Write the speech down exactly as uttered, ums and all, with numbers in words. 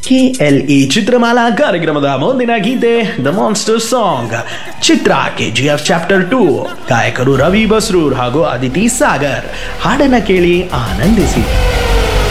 KLE Chitramala ಕಾರ್ಯಕ್ರಮದ ಮುಂದಿನ ಗೀತೆ the monster song, Chitra KGF chapter two, ಗಾಯಕರು ರವಿ ಬಸ್ರೂರ್ ಹಾಗೂ ಅದಿತಿ ಸಾಗರ್. ಹಾಡನ್ನ ಕೇಳಿ ಆನಂದಿಸಿ.